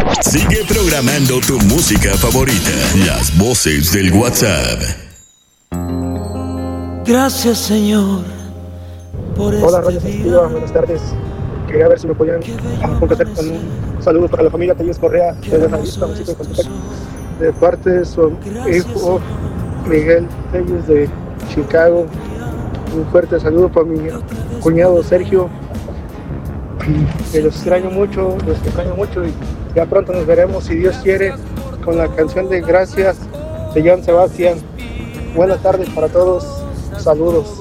Sigue programando tu música favorita. Las voces del WhatsApp. Gracias, Señor, por Hola, Radio Positiva, buenas tardes. Quería ver si me podían contactar con un saludo para la familia Telles Correa de Buenavista, municipio de Contepec, de parte de su hijo Miguel Telles de Chicago. Un fuerte saludo para mi cuñado Sergio, que los extraño mucho y ya pronto nos veremos, si Dios quiere, con la canción de Gracias de Joan Sebastián. Buenas tardes para todos, saludos.